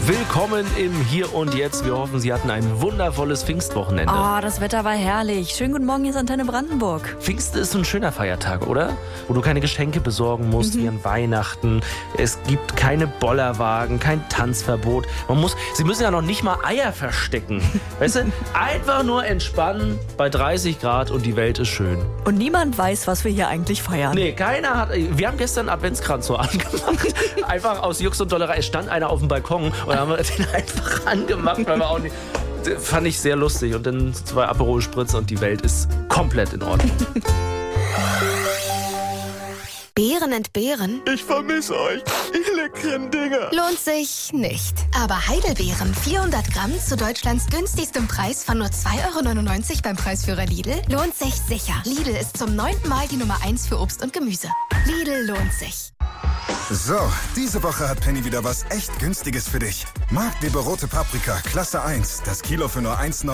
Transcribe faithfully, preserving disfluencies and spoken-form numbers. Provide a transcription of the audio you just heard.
Willkommen im Hier und Jetzt. Wir hoffen, Sie hatten ein wundervolles Pfingstwochenende. Oh, das Wetter war herrlich. Schönen guten Morgen, hier ist Antenne Brandenburg. Pfingsten ist so ein schöner Feiertag, oder? Wo du keine Geschenke besorgen musst, mhm. wie an Weihnachten. Es gibt keine Bollerwagen, kein Tanzverbot. Man muss, Sie müssen ja noch nicht mal Eier verstecken. Weißt du? Einfach nur entspannen bei dreißig Grad und die Welt ist schön. Und niemand weiß, was wir hier eigentlich feiern. Nee, keiner hat... Wir haben gestern einen Adventskranz so angemacht. Einfach aus Jux und Dollerei. Es stand einer auf dem Balkon und haben wir den einfach angemacht, weil wir auch nicht... Fand ich sehr lustig. Und dann zwei Aperol Spritz und die Welt ist komplett in Ordnung. Beeren entbehren? Ich vermisse euch, ihr leckeren Dinger. Lohnt sich nicht. Aber Heidelbeeren, vierhundert Gramm zu Deutschlands günstigstem Preis von nur zwei Euro neunundneunzig beim Preisführer Lidl, lohnt sich sicher. Lidl ist zum neunten Mal die Nummer eins für Obst und Gemüse. Lidl lohnt sich. So, diese Woche hat Penny wieder was echt Günstiges für dich. Marktliebe rote Paprika, Klasse eins. Das Kilo für nur eins Euro